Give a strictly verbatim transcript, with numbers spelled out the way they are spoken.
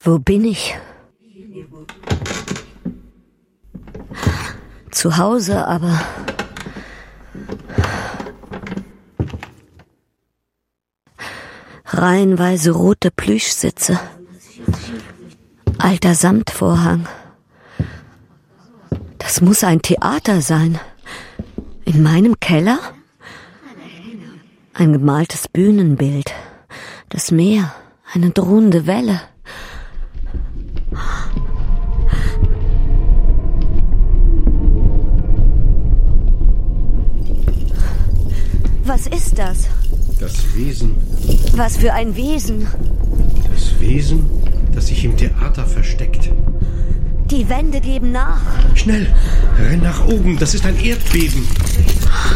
Wo bin ich? Zu Hause, aber... reihenweise rote Plüschsitze. Alter Samtvorhang. Das muss ein Theater sein. In meinem Keller? Ein gemaltes Bühnenbild. Das Meer, eine drohende Welle. Was ist das? Das Wesen. Was für ein Wesen? Das Wesen, das sich im Theater versteckt. Die Wände geben nach. Schnell, renn nach oben, das ist ein Erdbeben.